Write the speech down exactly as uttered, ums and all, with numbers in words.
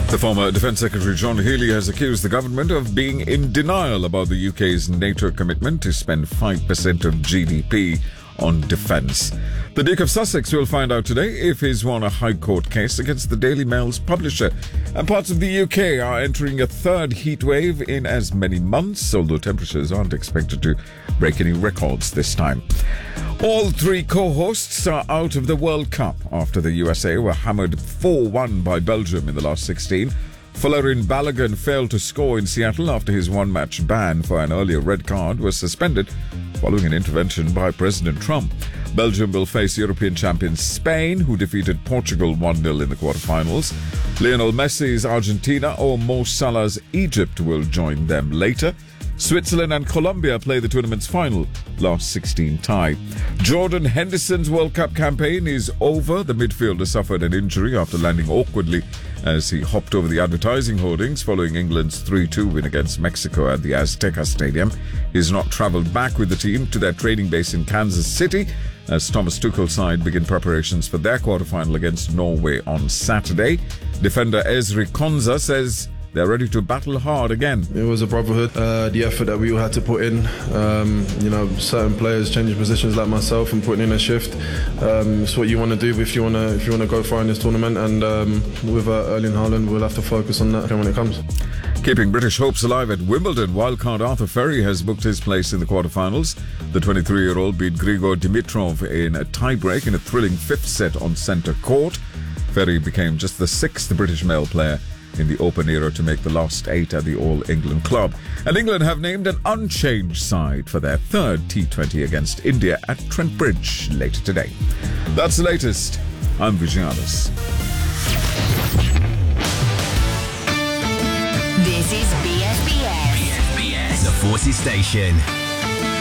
The former Defence Secretary John Healey has accused the government of being in denial about the U K's NATO commitment to spend five percent of G D P on defence. The Duke of Sussex will find out today if he's won a High Court case against the Daily Mail's publisher. And parts of the U K are entering a third heat wave in as many months, although temperatures aren't expected to break any records this time. All three co-hosts are out of the World Cup after the U S A were hammered four one by Belgium in the last sixteen. Folarin Balogun failed to score in Seattle after his one-match ban for an earlier red card was suspended following an intervention by President Trump. Belgium will face European champions Spain, who defeated Portugal one nil in the quarterfinals. Lionel Messi's Argentina or Mo Salah's Egypt will join them later. Switzerland and Colombia play the tournament's final, last sixteen tie. Jordan Henderson's World Cup campaign is over. The midfielder suffered an injury after landing awkwardly as he hopped over the advertising hoardings following England's three two win against Mexico at the Azteca Stadium. He's not travelled back with the team to their training base in Kansas City as Thomas Tuchel's side begin preparations for their quarterfinal against Norway on Saturday. Defender Ezri Konsa says they're ready to battle hard again. It was a brotherhood. Uh, the effort that we all had to put in. Um, you know, certain players changing positions like myself and putting in a shift. Um, it's what you want to do if you want to if you want to go far in this tournament. And um, with uh, Erling Haaland, we'll have to focus on that when it comes. Keeping British hopes alive at Wimbledon, wildcard Arthur Ferry has booked his place in the quarterfinals. The twenty-three-year-old beat Grigor Dimitrov in a tiebreak in a thrilling fifth set on centre court. Ferry became just the sixth British male player in the Open era to make the last eight at the All-England club. And England have named an unchanged side for their third T twenty against India at Trent Bridge later today. That's the latest. I'm Vijayanas. This is B S B S. B S B S, the Forces Station.